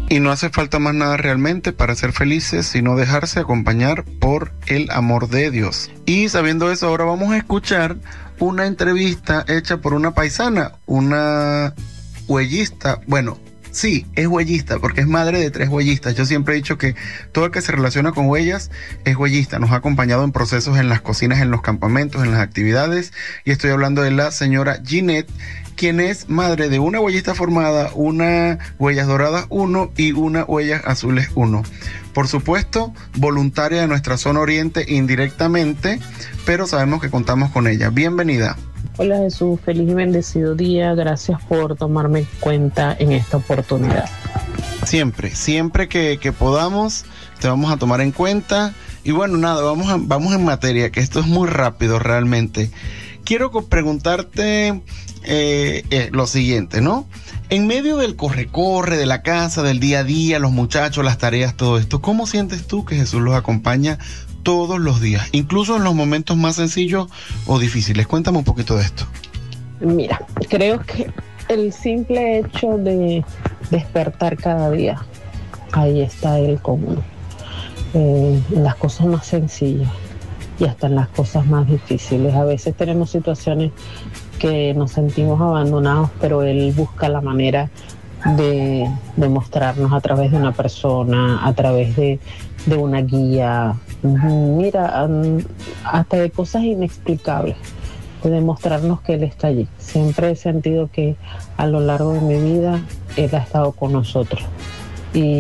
Y no hace falta más nada realmente para ser felices, sino dejarse acompañar por el amor de Dios. Y sabiendo eso, ahora vamos a escuchar una entrevista hecha por una paisana, una huellista. Bueno, sí, es huellista porque es madre de 3 huellistas. Yo siempre he dicho que todo el que se relaciona con huellas es huellista. Nos ha acompañado en procesos en las cocinas, en los campamentos, en las actividades. Y estoy hablando de la señora Ginette, quien es madre de una huellista formada, una Huellas Doradas 1 y una Huellas Azules 1. Por supuesto, voluntaria de nuestra zona oriente indirectamente, pero sabemos que contamos con ella. Bienvenida. Hola Jesús, feliz y bendecido día. Gracias por tomarme en cuenta en esta oportunidad. Siempre que podamos, te vamos a tomar en cuenta. Y bueno, nada, vamos en materia, que esto es muy rápido realmente. Quiero preguntarte lo siguiente, ¿no? En medio del corre-corre, de la casa, del día a día, los muchachos, las tareas, todo esto, ¿cómo sientes tú que Jesús los acompaña todos los días, incluso en los momentos más sencillos o difíciles? Cuéntame un poquito de esto. Mira, creo que el simple hecho de despertar cada día, ahí está Él con uno. En las cosas más sencillas y hasta en las cosas más difíciles. A veces tenemos situaciones que nos sentimos abandonados, pero Él busca la manera de mostrarnos a través de una persona, a través de una guía. Mira, hasta de cosas inexplicables, de demostrarnos que Él está allí. Siempre he sentido que a lo largo de mi vida Él ha estado con nosotros. Y